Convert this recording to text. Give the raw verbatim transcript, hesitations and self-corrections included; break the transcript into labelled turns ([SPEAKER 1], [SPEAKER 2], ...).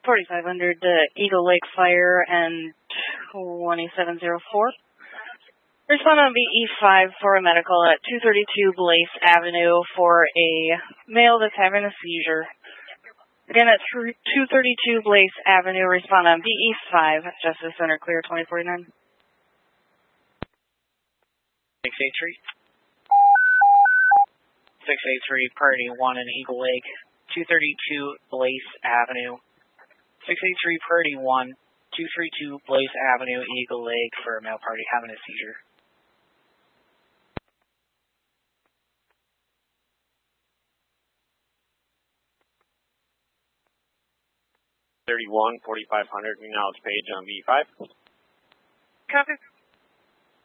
[SPEAKER 1] forty-five hundred uh, Eagle Lake Fire and twenty-seven oh four. Respond on B E five for a medical at two thirty-two Blaze Avenue for a male that's having a seizure. Again, at two thirty-two Blaze Avenue, respond on B E five, Justice Center Clear twenty forty-nine.
[SPEAKER 2] six eight three. six eight three, Party one in Eagle Lake, two thirty-two Blaze Avenue. six eight three, Party one, two thirty-two Blaze Avenue, Eagle Lake for a male party having a seizure.
[SPEAKER 3] thirty-one, forty-five hundred, now it's Page on B five.
[SPEAKER 1] Copy.